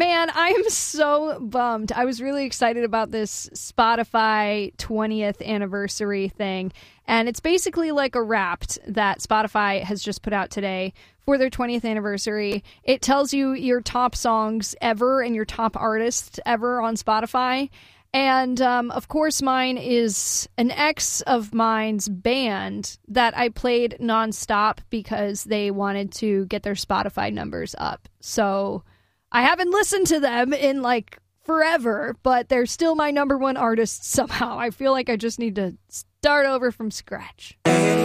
Man, I'm so bummed. I was really excited about this Spotify 20th anniversary thing. And it's basically like a Wrapped that Spotify has just put out today for their 20th anniversary. It tells you your top songs ever and your top artists ever on Spotify. And, of course, mine is an ex of mine's band that I played nonstop because they wanted to get their Spotify numbers up. So I haven't listened to them in, like, forever, but they're still my number one artist somehow. I feel like I just need to start over from scratch.